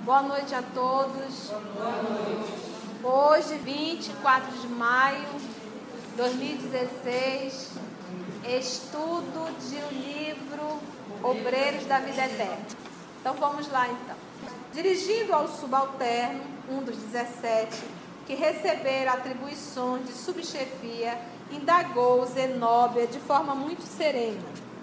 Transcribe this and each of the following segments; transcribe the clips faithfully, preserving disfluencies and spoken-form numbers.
Boa noite a todos. Boa noite. Hoje, vinte e quatro de maio de dois mil e dezesseis, estudo de o livro Obreiros da Vida Eterna. Então vamos lá então. Dirigindo ao subalterno, um dos dezessete, que receberam atribuições de subchefia, indagou Zenóbia de forma muito serena.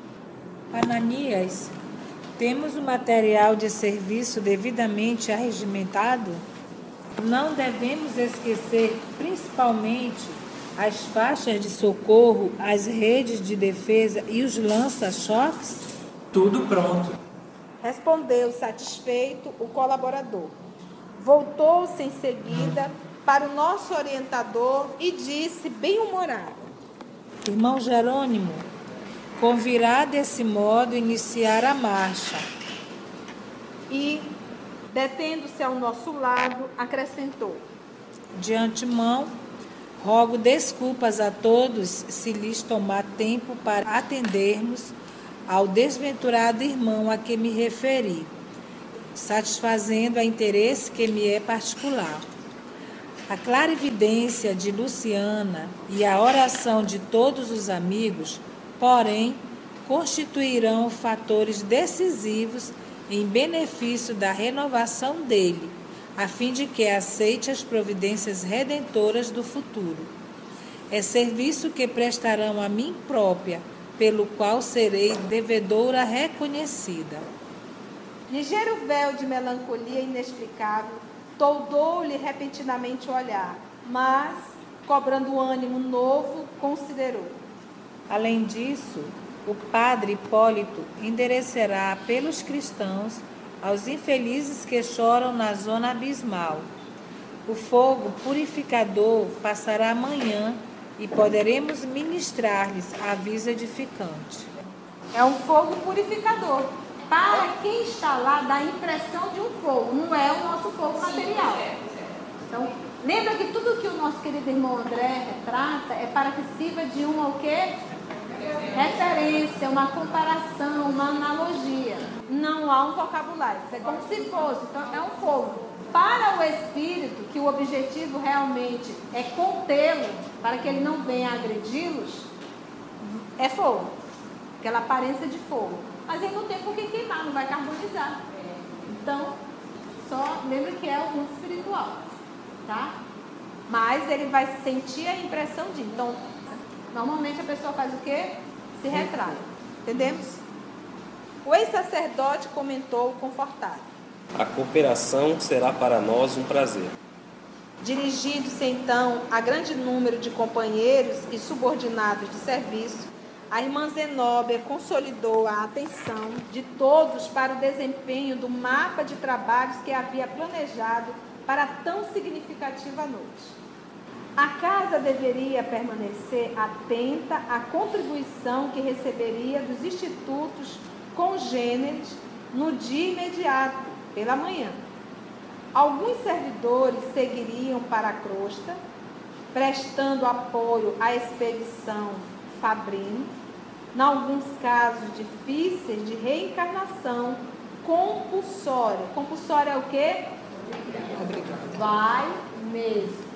Ananias, temos o material de serviço devidamente arregimentado? Não devemos esquecer, principalmente, as faixas de socorro, as redes de defesa e os lança-choques? Tudo pronto. Respondeu satisfeito o colaborador. Voltou-se em seguida para o nosso orientador e disse, bem-humorado: Irmão Jerônimo, convirá desse modo iniciar a marcha. E, detendo-se ao nosso lado, acrescentou: De antemão, rogo desculpas a todos se lhes tomar tempo para atendermos ao desventurado irmão a que me referi, satisfazendo a interesse que me é particular. A clarividência de Luciana e a oração de todos os amigos, porém, constituirão fatores decisivos em benefício da renovação dele, a fim de que aceite as providências redentoras do futuro. É serviço que prestarão a mim própria, pelo qual serei devedora reconhecida. Ligeiro véu de melancolia inexplicável toldou-lhe repentinamente o olhar, mas, cobrando ânimo novo, considerou. Além disso, o padre Hipólito endereçará pelos cristãos aos infelizes que choram na zona abismal. O fogo purificador passará amanhã e poderemos ministrar-lhes aviso edificante. É um fogo purificador. Para quem está lá, dá a impressão de um fogo, não é o nosso fogo material. Então, lembra que tudo que o nosso querido irmão André retrata é para que sirva de uma o quê? Referência, uma comparação, uma analogia. Não há um vocabulário, isso é como se fosse, então é um fogo. Para o espírito, que o objetivo realmente é contê-lo, para que ele não venha agredi-los, é fogo, aquela aparência de fogo. Mas ele não tem por que queimar, não vai carbonizar. Então, só lembra que é o mundo espiritual, tá? Mas ele vai sentir a impressão de... Então, normalmente a pessoa faz o quê? Se retrai. Entendemos? O ex-sacerdote comentou confortado. A cooperação será para nós um prazer. Dirigindo-se então a grande número de companheiros e subordinados de serviço, a irmã Zenóbia consolidou a atenção de todos para o desempenho do mapa de trabalhos que havia planejado para tão significativa noite. A casa deveria permanecer atenta à contribuição que receberia dos institutos congêneres no dia imediato, pela manhã. Alguns servidores seguiriam para a crosta, prestando apoio à expedição Fabrino, em alguns casos difíceis de reencarnação compulsória. Compulsória é o quê? Obrigada. Vai mesmo.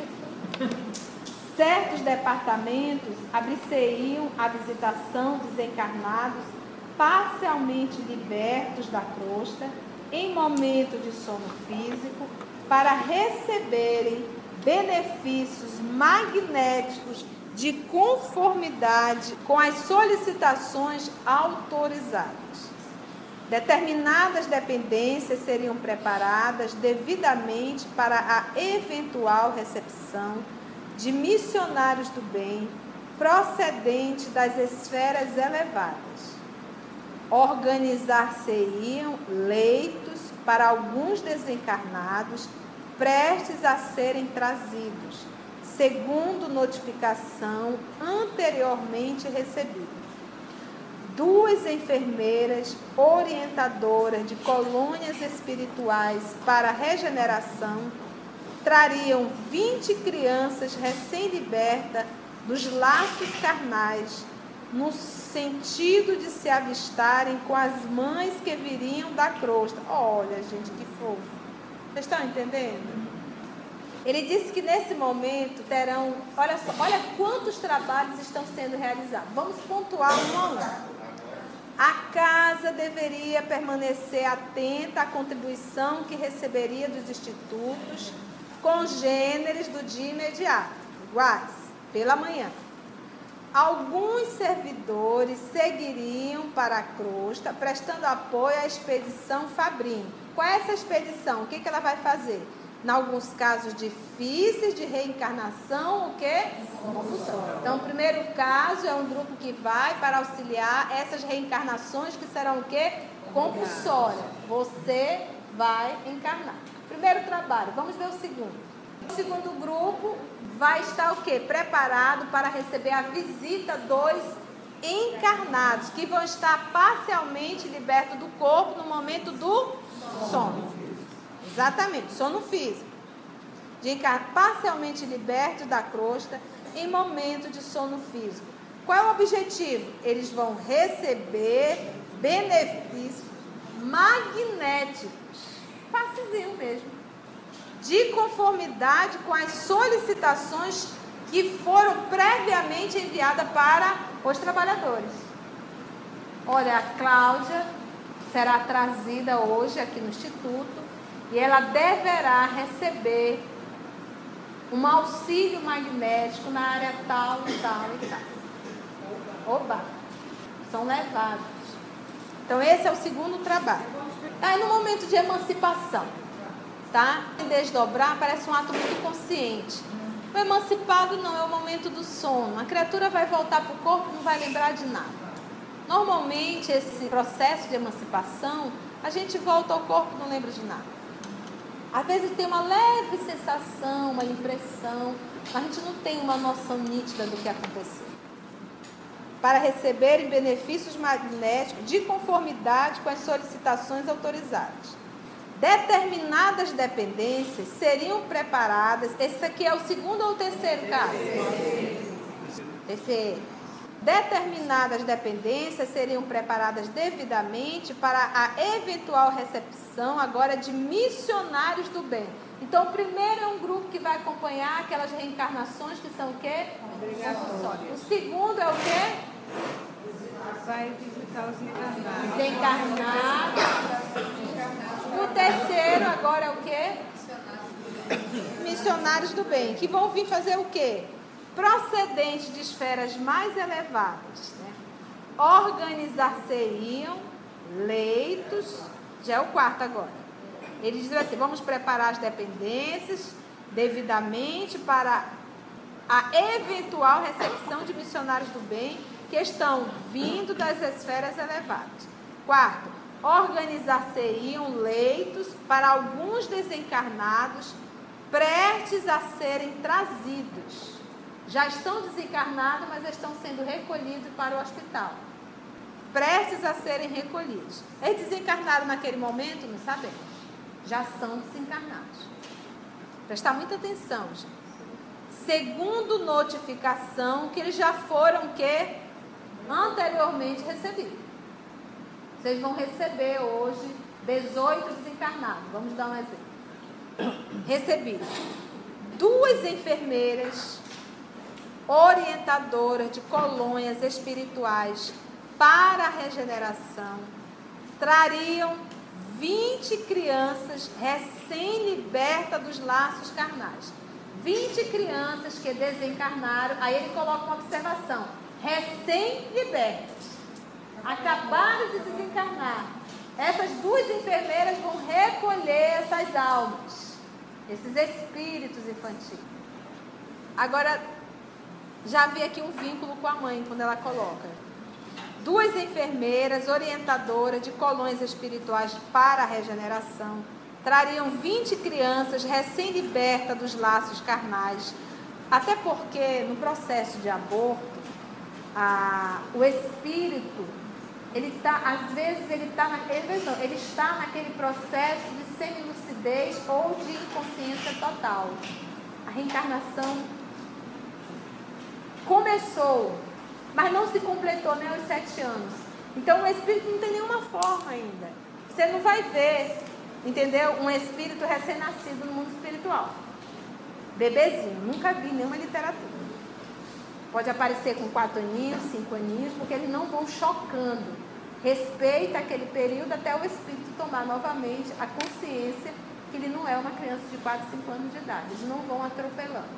Certos departamentos abrisseriam a visitação dos encarnados parcialmente libertos da crosta em momento de sono físico para receberem benefícios magnéticos de conformidade com as solicitações autorizadas. Determinadas dependências seriam preparadas devidamente para a eventual recepção de missionários do bem procedentes das esferas elevadas. Organizar-se-iam leitos para alguns desencarnados prestes a serem trazidos, segundo notificação anteriormente recebida. Duas enfermeiras orientadoras de colônias espirituais para regeneração trariam vinte crianças recém-libertas dos laços carnais no sentido de se avistarem com as mães que viriam da crosta. Olha, gente, que fofo. Vocês estão entendendo? Ele disse que nesse momento terão, olha só, olha quantos trabalhos estão sendo realizados. Vamos pontuar um a um. A casa deveria permanecer atenta à contribuição que receberia dos institutos congêneres do dia imediato, iguais, pela manhã. Alguns servidores seguiriam para a crosta, prestando apoio à expedição Fabrini. Qual é essa expedição? O que, que ela vai fazer? Em alguns casos difíceis de reencarnação, o quê? Compulsão. Então, o primeiro caso é um grupo que vai para auxiliar essas reencarnações que serão o quê? Compulsórias. Você vai encarnar. Primeiro trabalho. Vamos ver o segundo. O segundo grupo vai estar o quê? Preparado para receber a visita dos encarnados, que vão estar parcialmente libertos do corpo no momento do sono. Exatamente, sono físico. De encarnar parcialmente libertos da crosta em momento de sono físico. Qual é o objetivo? Eles vão receber benefícios magnéticos, passezinho mesmo, de conformidade com as solicitações que foram previamente enviadas para os trabalhadores. Olha, a Cláudia será trazida hoje aqui no Instituto e ela deverá receber um auxílio magnético na área tal e tal e tal. Oba! São levados. Então, esse é o segundo trabalho. Aí, no momento de emancipação, tá? Desdobrar parece um ato muito consciente. O emancipado não é o momento do sono. A criatura vai voltar para o corpo e não vai lembrar de nada. Normalmente, esse processo de emancipação, a gente volta ao corpo e não lembra de nada. Às vezes tem uma leve sensação, uma impressão, mas a gente não tem uma noção nítida do que aconteceu. Para receberem benefícios magnéticos de conformidade com as solicitações autorizadas. Determinadas dependências seriam preparadas. Esse aqui é o segundo ou o terceiro caso? Perfeito. Determinadas dependências seriam preparadas devidamente para a eventual recepção agora de missionários do bem. Então, o primeiro é um grupo que vai acompanhar aquelas reencarnações que são o quê? Obrigatórias. O segundo é o quê? Vai visitar os encarnados. Os encarnados. O terceiro agora é o quê? Missionários do bem, que vão vir fazer o quê? Procedentes de esferas mais elevadas, né? Organizar-se-iam leitos, já é o quarto agora. Eles dizem assim, vamos preparar as dependências devidamente para a eventual recepção de missionários do bem que estão vindo das esferas elevadas. Quarto, organizar-se-iam leitos para alguns desencarnados prestes a serem trazidos. Já estão desencarnados, mas estão sendo recolhidos para o hospital. Prestes a serem recolhidos. Eles desencarnaram naquele momento? Não sabemos. Já são desencarnados. Prestar muita atenção, gente. Segundo notificação que eles já foram o quê? Anteriormente recebidos. Vocês vão receber hoje dezoito desencarnados. Vamos dar um exemplo. Recebidos. Duas enfermeiras orientadoras de colônias espirituais para a regeneração trariam vinte crianças recém-libertas dos laços carnais. vinte crianças que desencarnaram, aí ele coloca uma observação, recém-libertas, acabaram de desencarnar. Essas duas enfermeiras vão recolher essas almas, esses espíritos infantis. Agora, já vi aqui um vínculo com a mãe, quando ela coloca. Duas enfermeiras orientadoras de colônias espirituais para a regeneração trariam vinte crianças recém-libertas dos laços carnais. Até porque, no processo de aborto, a, o espírito, ele tá, às vezes, ele, tá na, ele, não, ele está naquele processo de semi-lucidez ou de inconsciência total. A reencarnação começou, mas não se completou nem aos sete anos. Então o espírito não tem nenhuma forma ainda. Você não vai ver, entendeu? Um espírito recém-nascido no mundo espiritual. Bebezinho, nunca vi nenhuma literatura. Pode aparecer com quatro aninhos, cinco aninhos, porque eles não vão chocando. Respeita aquele período até o espírito tomar novamente a consciência que ele não é uma criança de quatro, cinco anos de idade. Eles não vão atropelando.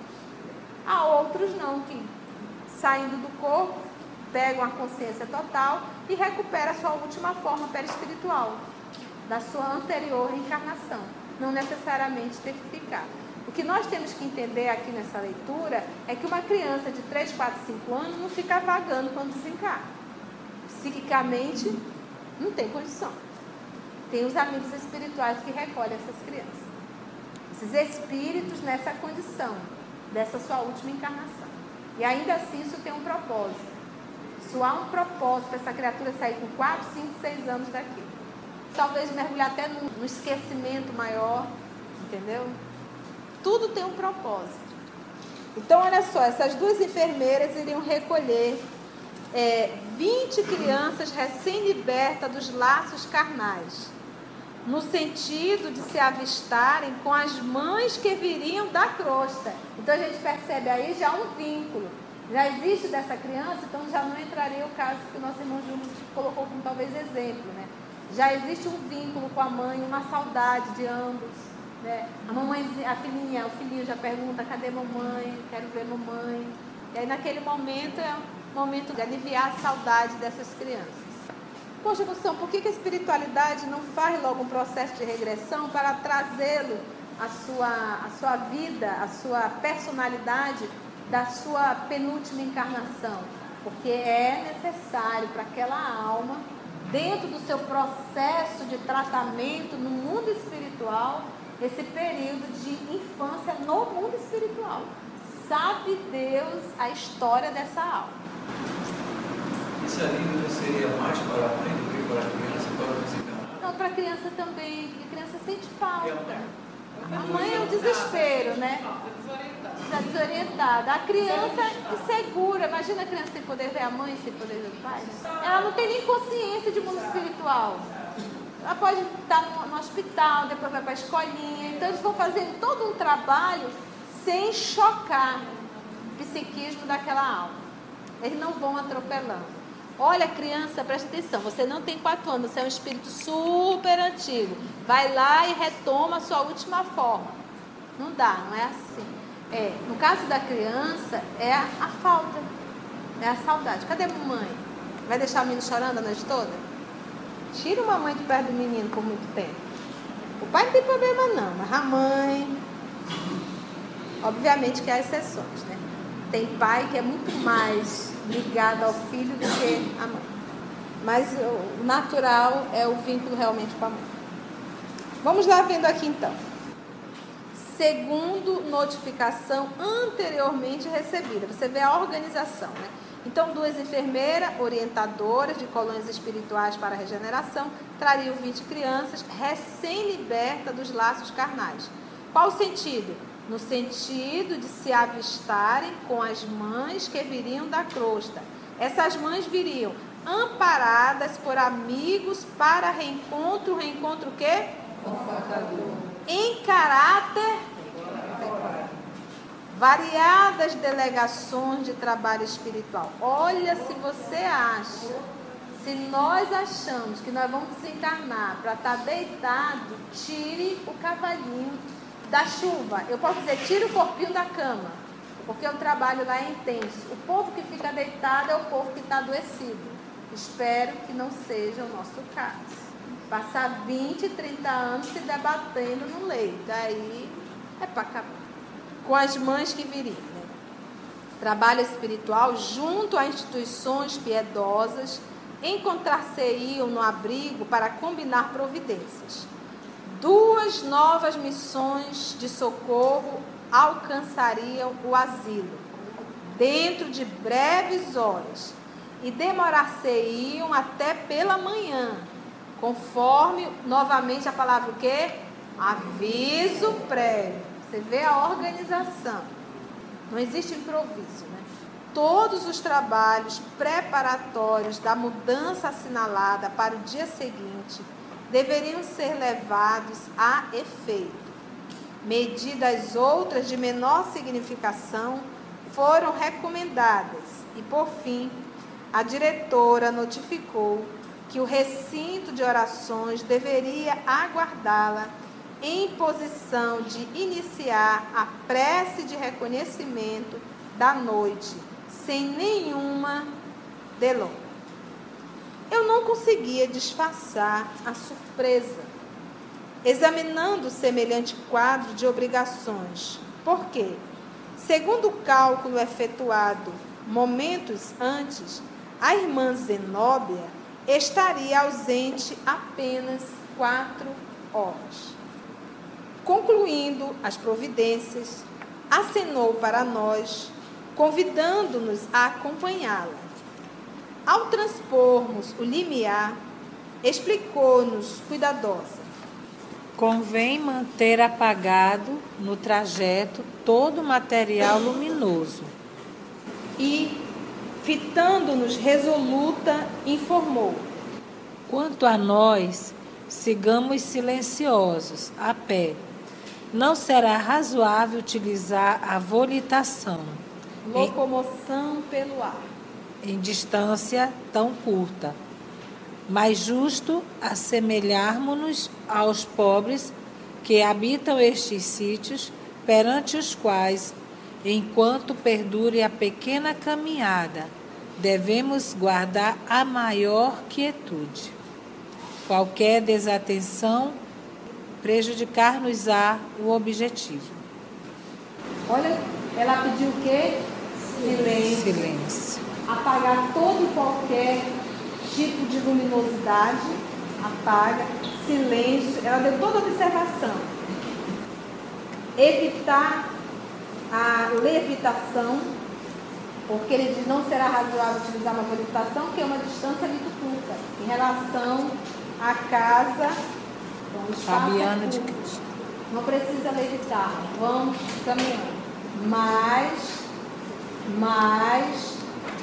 Há outros não, que saindo do corpo, pegam a consciência total e recuperam a sua última forma perispiritual, da sua anterior reencarnação. Não necessariamente ter que ficar. O que nós temos que entender aqui nessa leitura é que uma criança de três, quatro, cinco anos não fica vagando quando desencarna. Psiquicamente, não tem condição. Tem os amigos espirituais que recolhem essas crianças. Esses espíritos nessa condição, dessa sua última encarnação. E ainda assim isso tem um propósito. Isso há um propósito para essa criatura sair com quatro, cinco, seis anos daqui. Talvez mergulhar até no, no esquecimento maior, entendeu? Tudo tem um propósito. Então, olha só, essas duas enfermeiras iriam recolher é, vinte crianças recém-libertas dos laços carnais, no sentido de se avistarem com as mães que viriam da crosta. Então, a gente percebe aí já um vínculo. Já existe dessa criança, então já não entraria o caso que o nosso irmão Júlio colocou como talvez exemplo, né? Já existe um vínculo com a mãe, uma saudade de ambos, né? A mamãe, a filhinha, o filhinho já pergunta, cadê mamãe? Quero ver mamãe. E aí naquele momento é um momento de aliviar a saudade dessas crianças. Poxa, Gustavo, por que que a espiritualidade não faz logo um processo de regressão para trazê-lo a sua, a sua vida, a sua personalidade da sua penúltima encarnação? Porque é necessário para aquela alma, dentro do seu processo de tratamento no mundo espiritual, esse período de infância no mundo espiritual. Sabe Deus a história dessa alma. Esse alívio seria mais para a mãe do que para a criança, para o desencarnado? Não, para a criança também, porque a criança sente falta. E a mãe? A mãe é o desespero, né? Está desorientada. A criança insegura. Imagina a criança sem poder ver a mãe, sem poder ver o pai. Ela não tem nem consciência de mundo espiritual. Ela pode estar no, no hospital, depois vai para a escolinha. Então eles vão fazendo todo um trabalho sem chocar o psiquismo daquela alma. Eles não vão atropelando. Olha, criança, presta atenção, você não tem quatro anos, você é um espírito super antigo. Vai lá e retoma a sua última forma. Não dá, não é assim. É, no caso da criança, é a, a falta, é a saudade. Cadê a mamãe? Vai deixar o menino chorando a noite toda? Tira uma mãe de perto do menino por muito tempo. O pai não tem problema não, mas a mãe... Obviamente que há exceções, né? Tem pai que é muito mais ligado ao filho do que a mãe. Mas o natural é o vínculo realmente com a mãe. Vamos lá vendo aqui então. Segundo notificação anteriormente recebida. Você vê a organização, né? Então, duas enfermeiras, orientadoras de colônias espirituais para a regeneração, trariam vinte crianças recém-libertas dos laços carnais. Qual o sentido? No sentido de se avistarem com as mães que viriam da crosta. Essas mães viriam amparadas por amigos para reencontro, reencontro o quê? Em caráter variadas delegações de trabalho espiritual. Olha, se você acha, se nós achamos que nós vamos desencarnar para estar deitado, tire o cavalinho da chuva. Eu posso dizer, tire o corpinho da cama, porque o trabalho lá é intenso. O povo que fica deitado é o povo que está adoecido. Espero que não seja o nosso caso. Passar vinte, trinta anos se debatendo no leito, aí é para acabar. Com as mães que viriam, né? Trabalho espiritual junto a instituições piedosas, encontrar-se-iam no abrigo para combinar providências. Duas novas missões de socorro alcançariam o asilo, dentro de breves horas, e demorar-se-iam até pela manhã, conforme, novamente, a palavra o quê? Aviso prévio. Você vê a organização. Não existe improviso, né? todos os trabalhos preparatórios da mudança assinalada para o dia seguinte deveriam ser levados a efeito. Medidas outras de menor significação foram recomendadas e, por fim, a diretora notificou que o recinto de orações deveria aguardá-la em posição de iniciar a prece de reconhecimento da noite, sem nenhuma delonga. Eu não conseguia disfarçar a surpresa, examinando semelhante quadro de obrigações, porque, segundo o cálculo efetuado momentos antes, a irmã Zenóbia estaria ausente apenas quatro horas. Concluindo as providências, acenou para nós, convidando-nos a acompanhá-la. Ao transpormos o limiar, explicou-nos cuidadosa: convém manter apagado no trajeto todo o material luminoso. E, fitando-nos resoluta, informou: quanto a nós, sigamos silenciosos, a pé. Não será razoável utilizar a volitação, locomoção em, pelo ar, em distância tão curta. Mais justo assemelharmos-nos aos pobres que habitam estes sítios, perante os quais, enquanto perdure a pequena caminhada, devemos guardar a maior quietude. Qualquer desatenção prejudicar-nos-á o objetivo. Olha, ela pediu o quê? Silêncio. Silêncio. Apagar todo e qualquer tipo de luminosidade, apaga, silêncio. Ela deu toda a observação. Evitar a levitação, porque ele diz não será razoável utilizar uma levitação, que é uma distância muito curta em relação à casa. Então, Fabiana de Cristo. Não precisa levitar, vamos caminhando. Mas, mas,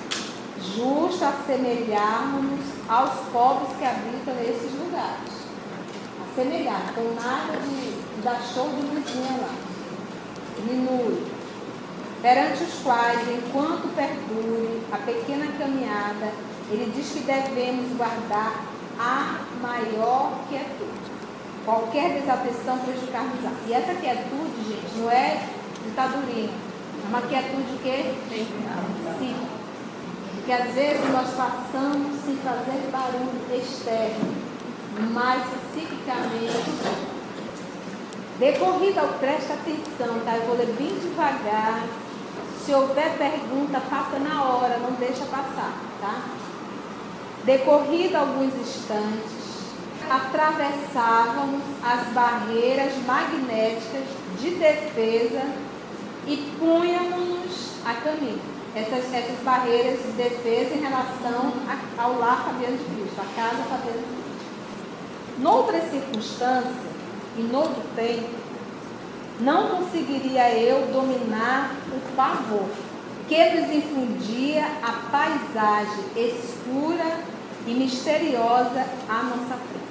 justo assemelharmos aos povos que habitam nesses lugares. Assemelhar, com nada de dar show de luzinha lá. Diminui. Perante os quais, enquanto perdure a pequena caminhada, ele diz que devemos guardar a maior quietude. Qualquer desatenção prejudicar-nos-á. E essa quietude, gente, não é ditadurinha. É uma quietude que sim. Porque às vezes nós passamos sem fazer barulho externo, mas psiquicamente. Decorrido ao, presta atenção, tá? Eu vou ler bem devagar. Se houver pergunta, faça na hora, não deixa passar, tá? Decorrido alguns instantes, atravessávamos as barreiras magnéticas de defesa e punhamos a caminho. Essas, essas barreiras de defesa em relação a, ao lar Fabiano de Cristo, a casa Fabiano de Cristo. Noutra circunstância e noutro tempo, não conseguiria eu dominar o pavor que nos infundia a paisagem escura e misteriosa à nossa frente.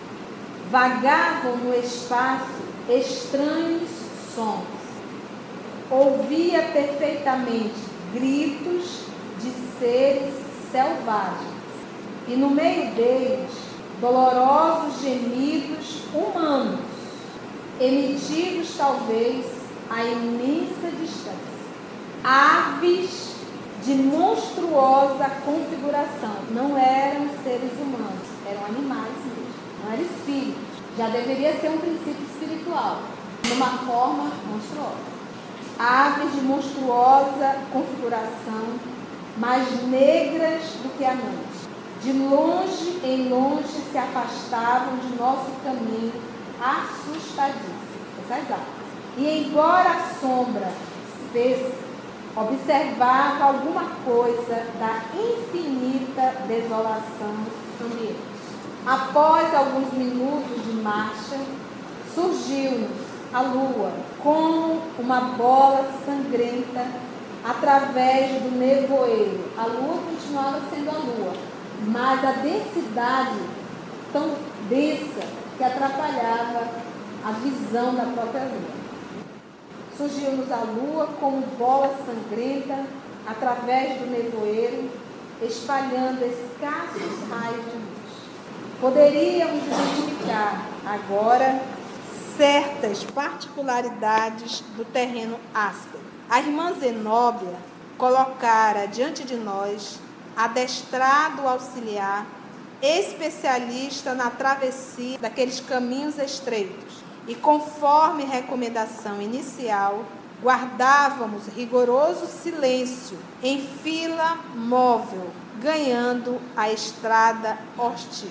Vagavam no espaço estranhos sons. Ouvia perfeitamente gritos de seres selvagens e no meio deles dolorosos gemidos humanos, emitidos talvez a imensa distância. Aves de monstruosa configuração, não eram seres humanos, eram animais mesmo, não eram espíritos. Já deveria ser um princípio espiritual, numa forma monstruosa. Aves de monstruosa configuração, mais negras do que a noite. De longe em longe se afastavam de nosso caminho, assustadíssimos, essas aves. E embora a sombra espessa, observava alguma coisa da infinita desolação ambiente. Após alguns minutos de marcha, surgiu-nos a lua como uma bola sangrenta através do nevoeiro. A lua continuava sendo a lua, mas a densidade tão densa que atrapalhava a visão da própria lua. Surgiu-nos a lua como bola sangrenta através do nevoeiro, espalhando escassos raios de luz. Poderíamos identificar agora certas particularidades do terreno áspero. A irmã Zenóbia colocara diante de nós adestrado auxiliar, especialista na travessia daqueles caminhos estreitos, e conforme recomendação inicial, guardávamos rigoroso silêncio em fila móvel, ganhando a estrada hostil.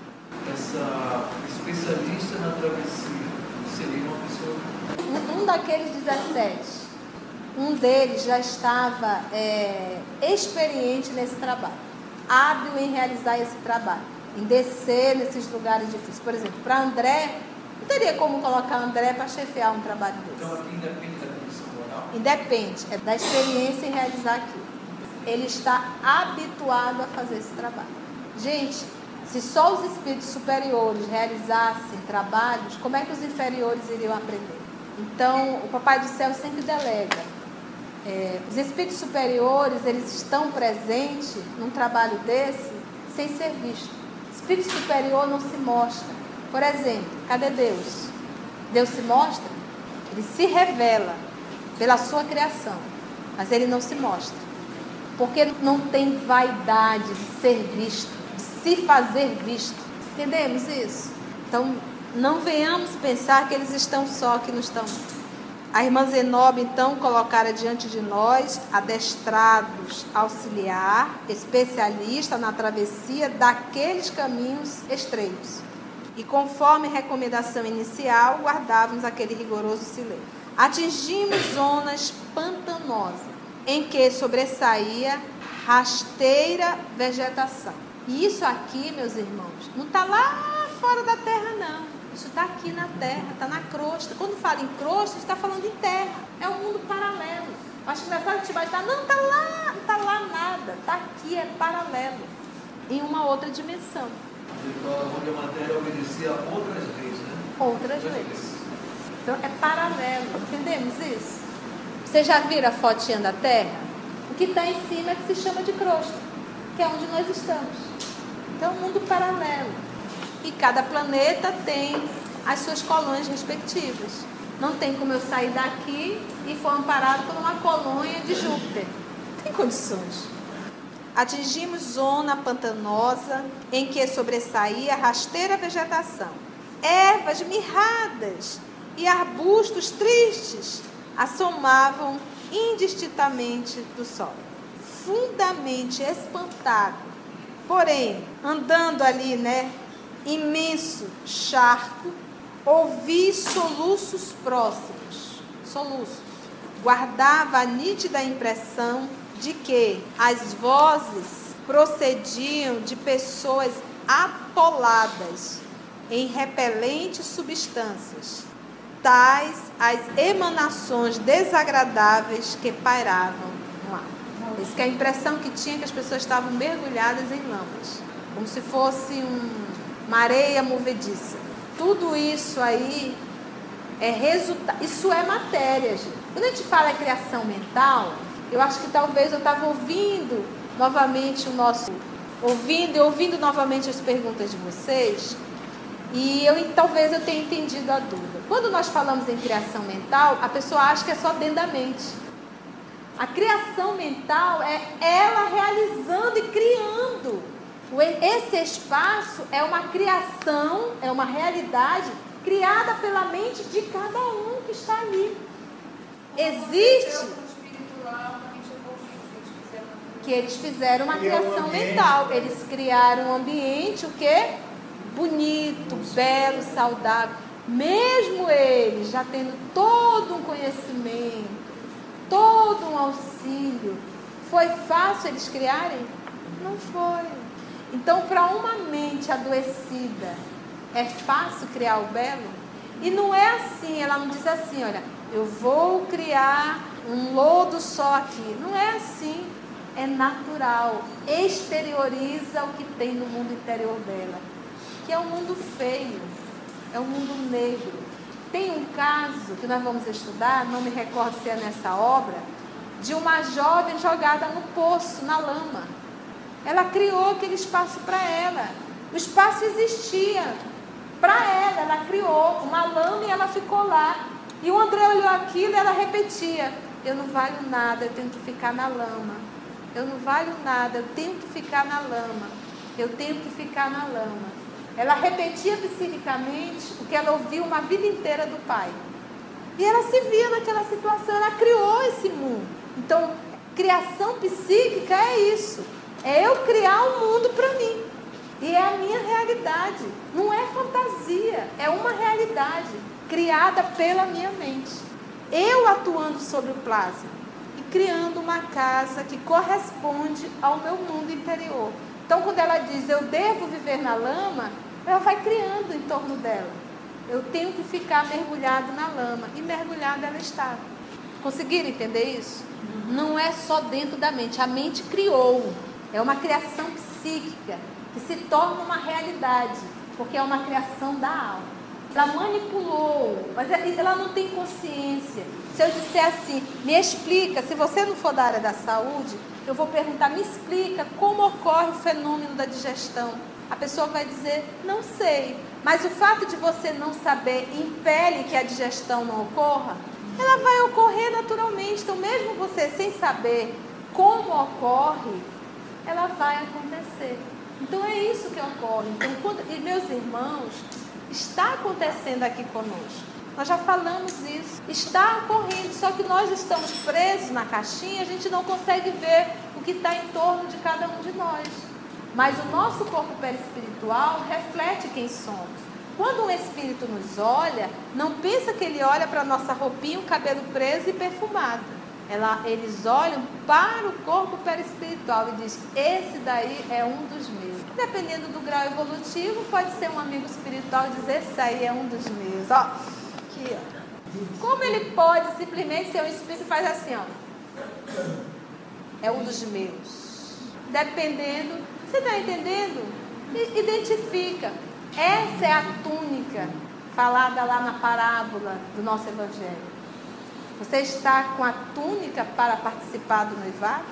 Essa especialista na travessia seria uma pessoa... Um, um daqueles dezessete, um deles já estava é, experiente nesse trabalho, hábil em realizar esse trabalho, em descer nesses lugares difíceis. Por exemplo, para André, não teria como colocar André para chefiar um trabalho desse. Então aqui independe da condição moral? Independe, é da experiência em realizar aquilo. Ele está habituado a fazer esse trabalho. Gente, se só os espíritos superiores realizassem trabalhos, como é que os inferiores iriam aprender? Então, o Papai do Céu sempre delega. É, os espíritos superiores, eles estão presentes num trabalho desse sem ser visto. O espírito superior não se mostra. Por exemplo, cadê Deus? Deus se mostra? Ele se revela pela sua criação, mas ele não se mostra. Porque não tem vaidade de ser visto, de se fazer visto. Entendemos isso? Então, não venhamos pensar que eles estão só, que não estão. A irmã Zenóbia, então, colocara diante de nós adestrados, auxiliar, especialista na travessia daqueles caminhos estreitos. E conforme recomendação inicial, guardávamos aquele rigoroso silêncio. Atingimos zonas pantanosas, em que sobressaía rasteira vegetação. E isso aqui, meus irmãos, não está lá fora da terra, não. Isso está aqui na terra, está na crosta. Quando fala em crosta, está falando em terra. É um mundo paralelo. Acho que nessa hora a gente vai estar, não, está lá, não está lá nada. Está aqui, é paralelo. Em uma outra dimensão. Ele fala onde a matéria obedecia a outras leis, né? Outras leis. Então é paralelo. Entendemos isso? Vocês já viram a fotinha da terra? O que está em cima é que se chama de crosta, que é onde nós estamos. Então é um mundo paralelo. E cada planeta tem as suas colônias respectivas. Não tem como eu sair daqui e for amparado por uma colônia de Júpiter. Não tem condições. Atingimos zona pantanosa em que sobressaía rasteira vegetação. Ervas mirradas e arbustos tristes assomavam indistintamente do sol. Fundamente espantado, porém, andando ali, né, imenso charco, ouvi soluços próximos. Soluços. Guardava a nítida impressão de que as vozes procediam de pessoas atoladas em repelentes substâncias, tais as emanações desagradáveis que pairavam no ar. Isso que é a impressão que tinha, que as pessoas estavam mergulhadas em lamas, como se fosse um, uma areia movediça. Tudo isso aí é resultado, isso é matéria, gente. Quando a gente fala em criação mental, eu acho que talvez eu estava ouvindo novamente o nosso, ouvindo e ouvindo novamente as perguntas de vocês, e eu, talvez eu tenha entendido a dúvida. Quando nós falamos em criação mental, a pessoa acha que é só dentro da mente. A criação mental é ela realizando e criando. Esse espaço é uma criação, é uma realidade criada pela mente de cada um que está ali. Existe que eles fizeram uma criação mental. Eles criaram um ambiente, o quê? Bonito, belo, saudável. Mesmo eles já tendo todo um conhecimento, todo um auxílio, foi fácil eles criarem? Não foi. Então, para uma mente adoecida, é fácil criar o belo? E não é assim, ela não diz assim, olha, eu vou criar um lodo só aqui. Não é assim. É natural. Exterioriza o que tem no mundo interior dela, que é um mundo feio, é um mundo negro. Tem um caso que nós vamos estudar, não me recordo se é nessa obra, de uma jovem jogada no poço, na lama. Ela criou aquele espaço para ela. O espaço existia para ela, ela criou uma lama e ela ficou lá. E o André olhou aquilo e ela repetia: eu não valho nada, eu tenho que ficar na lama. Eu não valho nada, eu tenho que ficar na lama. Eu tenho que ficar na lama. Ela repetia psiquicamente o que ela ouviu uma vida inteira do pai. E ela se via naquela situação, ela criou esse mundo. Então, criação psíquica é isso. É eu criar um mundo para mim. E é a minha realidade. Não é fantasia, é uma realidade criada pela minha mente. Eu atuando sobre o plasma e criando uma casa que corresponde ao meu mundo interior. Então, quando ela diz, eu devo viver na lama, ela vai criando em torno dela. Eu tenho que ficar mergulhado na lama. E mergulhada ela estava. Conseguiram entender isso? Não é só dentro da mente. A mente criou. É uma criação psíquica que se torna uma realidade. Porque é uma criação da alma. Ela manipulou, mas ela não tem consciência. Se eu disser assim, me explica, se você não for da área da saúde, eu vou perguntar, me explica como ocorre o fenômeno da digestão. A pessoa vai dizer, não sei. Mas o fato de você não saber impele que a digestão não ocorra, ela vai ocorrer naturalmente. Então, mesmo você sem saber como ocorre, ela vai acontecer. Então, é isso que ocorre. Então, quando, e meus irmãos, está acontecendo aqui conosco. Nós já falamos isso. Está ocorrendo, só que nós estamos presos na caixinha, a gente não consegue ver o que está em torno de cada um de nós. Mas o nosso corpo perispiritual reflete quem somos. Quando um espírito nos olha, não pensa que ele olha para a nossa roupinha, o cabelo preso e perfumado. Ela, eles olham para o corpo perispiritual e dizem, esse daí é um dos meus. Dependendo do grau evolutivo, pode ser um amigo espiritual e dizer, esse aí é um dos meus. Ó, aqui, ó. Como ele pode simplesmente ser um espírito e faz assim, ó. É um dos meus. Dependendo, você está entendendo? Identifica. Essa é a túnica falada lá na parábola do nosso evangelho. Você está com a túnica para participar do noivado?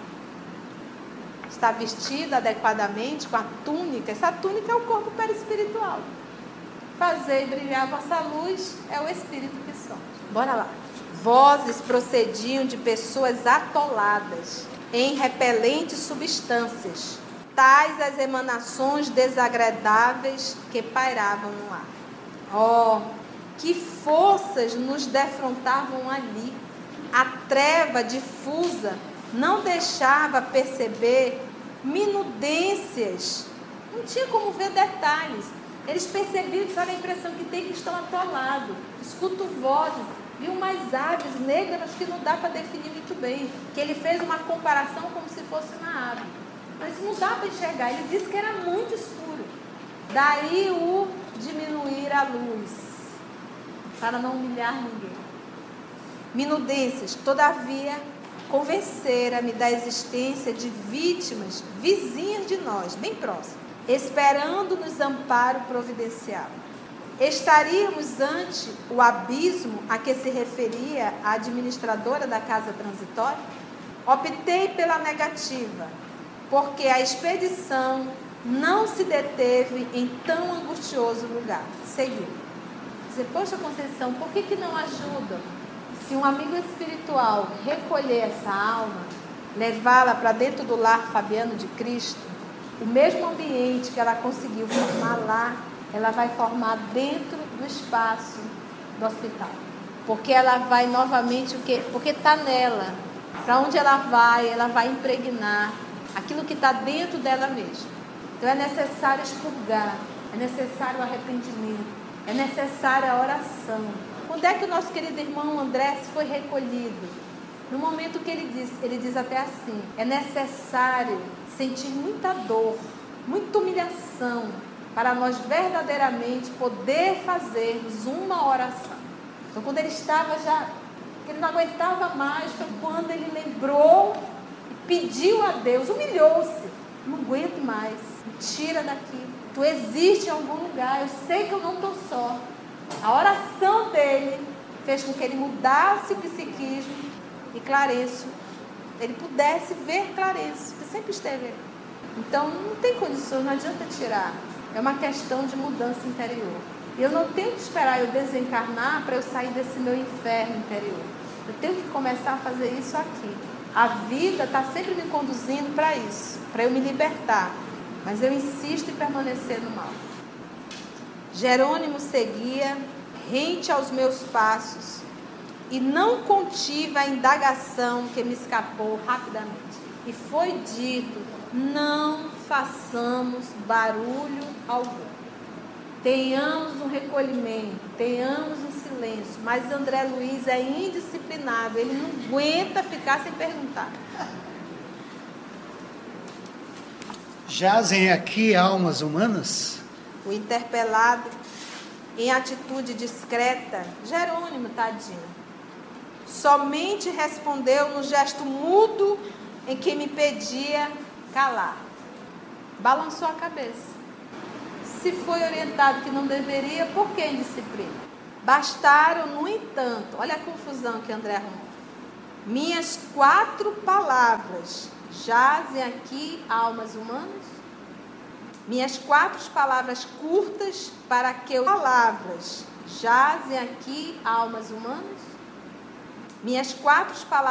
Está vestido adequadamente com a túnica? Essa túnica é o corpo perispiritual. Fazer brilhar a vossa luz é o Espírito que somos. Bora lá. Vozes procediam de pessoas atoladas em repelentes substâncias, tais as emanações desagradáveis que pairavam no ar. Oh, que forças nos defrontavam ali. A treva difusa não deixava perceber minudências. Não tinha como ver detalhes. Eles percebiam, tiveram a impressão que tem que estão atolados. Escuto vozes, viu umas aves negras que não dá para definir muito bem. Que ele fez uma comparação como se fosse uma ave. Mas não dá para enxergar. Ele disse que era muito escuro. Daí o diminuir a luz, para não humilhar ninguém. Minudências, todavia, convencera-me da existência de vítimas vizinhas de nós, bem próximas, esperando-nos amparo providencial. Estaríamos ante o abismo a que se referia a administradora da casa transitória? Optei pela negativa, porque a expedição não se deteve em tão angustioso lugar. Seguiu. Dizer, poxa, Conceição, por que que não ajuda? Se um amigo espiritual recolher essa alma, levá-la para dentro do lar Fabiano de Cristo, o mesmo ambiente que ela conseguiu formar lá, ela vai formar dentro do espaço do hospital. Porque ela vai novamente, o quê? Porque está nela. Para onde ela vai, ela vai impregnar aquilo que está dentro dela mesma. Então é necessário expurgar, é necessário o arrependimento, é necessária a oração. Quando é que o nosso querido irmão André foi recolhido? No momento que ele diz, ele diz até assim, é necessário sentir muita dor, muita humilhação, para nós verdadeiramente poder fazermos uma oração. Então quando ele estava já, que ele não aguentava mais, foi quando ele lembrou e pediu a Deus, humilhou-se. Não aguento mais, me tira daqui. Tu existes em algum lugar, eu sei que eu não estou só. A oração dele fez com que ele mudasse o psiquismo e Clarencio, ele pudesse ver Clarencio, que sempre esteve ali. Então não tem condições, não adianta tirar. É uma questão de mudança interior. E eu não tenho que esperar eu desencarnar para eu sair desse meu inferno interior. Eu tenho que começar a fazer isso aqui. A vida está sempre me conduzindo para isso, para eu me libertar. Mas eu insisto em permanecer no mal. Jerônimo seguia rente aos meus passos e não contive a indagação que me escapou rapidamente. E foi dito, não façamos barulho algum. Tenhamos um recolhimento, tenhamos um silêncio. Mas André Luiz é indisciplinado, ele não aguenta ficar sem perguntar. Jazem aqui almas humanas? O interpelado, em atitude discreta, Jerônimo, tadinho, somente respondeu no gesto mudo em que me pedia calar. Balançou a cabeça. Se foi orientado que não deveria, por que indisciplina? Bastaram, no entanto, olha a confusão que André arrumou. Minhas quatro palavras jazem aqui almas humanas? Minhas quatro palavras curtas para que eu... Palavras jazem aqui almas humanas? Minhas quatro palavras